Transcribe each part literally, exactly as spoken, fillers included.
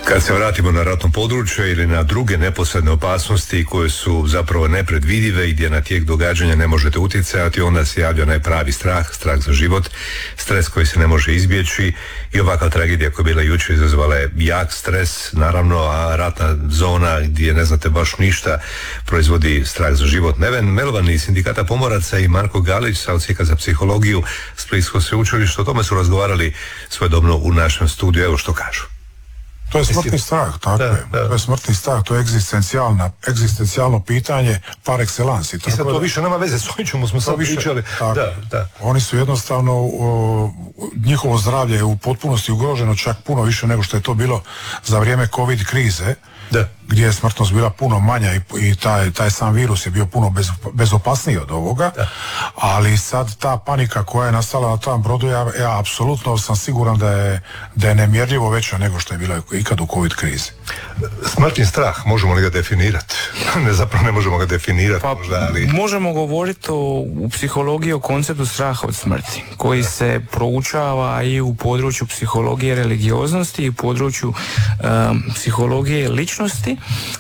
Kad se vratimo na ratno područje ili na druge neposredne opasnosti koje su zapravo nepredvidive i gdje na tijek događanja ne možete utjecati, onda se javlja onaj pravi strah, strah za život, stres koji se ne može izbjeći i ovakva tragedija koja je bila jučer izazvala je jak stres, naravno, a ratna zona gdje ne znate baš ništa proizvodi strah za život. Neven Melvan iz Sindikata pomoraca i Marko Galić sa Odsjeka za psihologiju Splitskog sveučilišta o tome su razgovarali svojedobno u našem studiju. Evo što kažu. To je smrtni strah, tako da, je. Da. To je smrtni strah, to je egzistencijalna, egzistencijalno pitanje par excellence. I sad to da, više nema veze s ovim čemu smo sad više, pričali. Da, da. Oni su jednostavno, o, njihovo zdravlje je u potpunosti ugroženo, čak puno više nego što je to bilo za vrijeme COVID krize. Da. Gdje je smrtnost bila puno manja i, i taj, taj sam virus je bio puno bez, bezopasniji od ovoga, da. Ali sad ta panika koja je nastala na tom brodu, ja, ja apsolutno sam siguran da je, da je nemjerljivo veća nego što je bila ikad u COVID krizi. Smrtni strah, možemo li ga definirati? Ne, zapravo ne možemo ga definirati. Pa, možda, ali... Možemo govoriti o, u psihologiji o konceptu straha od smrti, koji da. se proučava i u području psihologije religioznosti i u području um, psihologije ličnosti.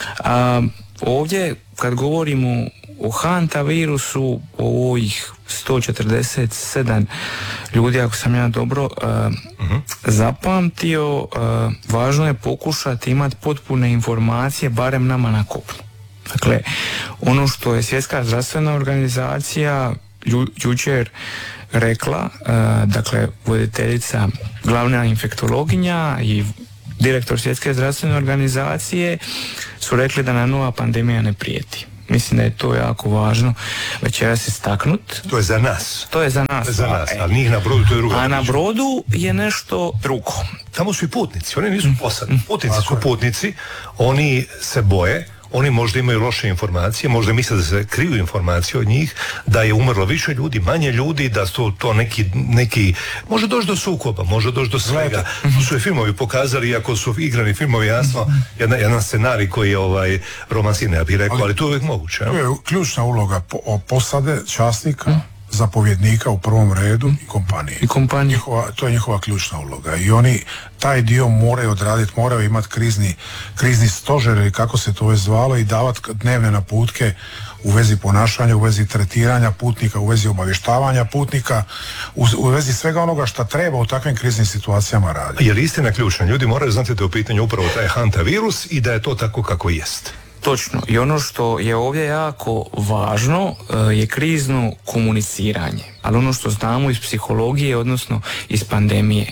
Um, ovdje kad govorimo o hanta virusu, o ovih sto četrdeset sedam ljudi, ako sam ja dobro uh, uh-huh. zapamtio, uh, važno je pokušati imati potpune informacije, barem nama na kopnu. Dakle, ono što je Svjetska zdravstvena organizacija ju, jučer rekla, uh, dakle, voditeljica, glavna infektologinja i direktor Svjetske zdravstvene organizacije su rekli da nam nova pandemija ne prijeti. Mislim da je to jako važno večeras istaknut. To je za nas. To je za nas. To je za nas, ali njih na brodu to je druga. A na brodu je nešto drugo. Tamo su i putnici, oni nisu posadi. Putnici su putnici, oni se boje, oni možda imaju loše informacije, možda misle da se kriju informacije od njih, da je umrlo više ljudi, manje ljudi, da su to neki, neki može doći do sukoba, može doći do svega. To su i filmovi pokazali, iako su igrani filmovi, jasno, jedan, jedan scenarij koji je ovaj, romanski, ne bih rekao, ali, ali to je uvijek moguće. To je ključna uloga po, posade, časnika, hmm. zapovjednika u prvom redu i kompanije. I kompanije. Njihova, to je njihova ključna uloga i oni taj dio moraju odraditi, moraju imati krizni, krizni stožer ili kako se to već zvalo i davati dnevne naputke u vezi ponašanja, u vezi tretiranja putnika, u vezi obavještavanja putnika, u, u vezi svega onoga što treba u takvim kriznim situacijama raditi. Je li istina ključna? Ljudi moraju znati da je u pitanju upravo taj hantavirus i da je to tako kako jest. Točno. I ono što je ovdje jako važno je krizno komuniciranje. Ali ono što znamo iz psihologije, odnosno iz pandemije,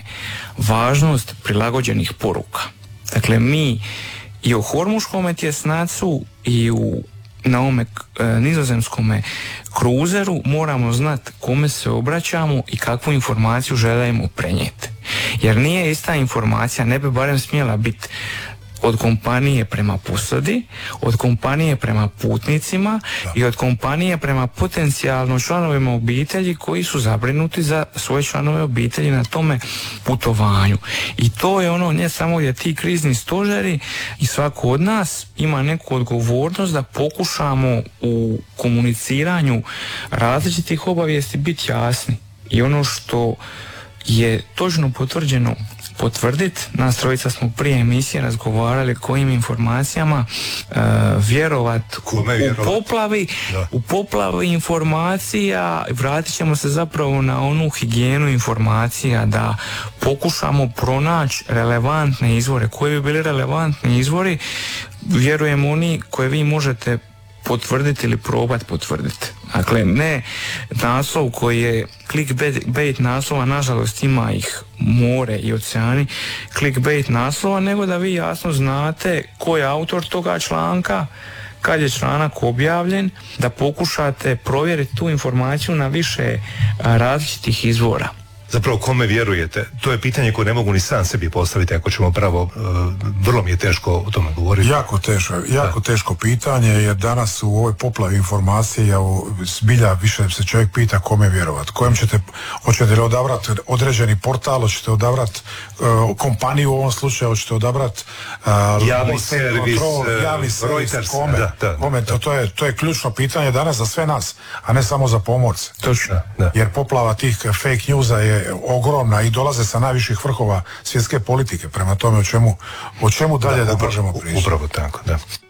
važnost prilagođenih poruka. Dakle, mi i u hormuškom tjesnacu i u na ovome e, nizozemskome kruzeru moramo znati kome se obraćamo i kakvu informaciju želimo prenijeti. Jer nije ista informacija, ne bi barem smjela biti od kompanije prema posadi, od kompanije prema putnicima da. i od kompanije prema potencijalno članovima obitelji koji su zabrinuti za svoje članove obitelji na tome putovanju. I to je ono, ne samo gdje ti krizni stožeri i svako od nas ima neku odgovornost da pokušamo u komuniciranju različitih obavijesti biti jasni. I ono što je točno potvrđeno potvrditi, nas trojica smo prije emisije razgovarali kojim informacijama uh, vjerovat u, u poplavi da. u poplavi informacija. Vratit ćemo se zapravo na onu higijenu informacija, da pokušamo pronaći relevantne izvore. Koji bi bili relevantni izvori? Vjerujem oni koje vi možete potvrditi ili probati potvrditi. Dakle, ne naslov koji je clickbait naslova, nažalost ima ih more i oceani clickbait naslova, nego da vi jasno znate ko je autor toga članka, kad je članak objavljen, da pokušate provjeriti tu informaciju na više različitih izvora. Zapravo kome vjerujete? To je pitanje koje ne mogu ni sam sebi postaviti, ako ćemo pravo, uh, vrlo mi je teško o tome govoriti. Jako teško, jako da. teško pitanje, jer danas u ovoj poplavi informacija zbilja više se čovjek pita kome vjerovati. Kojem ćete, hoćete li odabrati određeni portal, hoćete odabrati uh, kompaniju u ovom slučaju, hoćete odabrati uh, javni servis, kontrol, javni servis, Reuters, kome, da, da, kome da. To, je, to je ključno pitanje danas za sve nas, a ne samo za pomorce. Točno, da. Jer poplava tih fake newsa je je ogromna i dolaze sa najviših vrhova svjetske politike. Prema tome o čemu, o čemu dalje da, da možemo pričati. Upravo tako, da.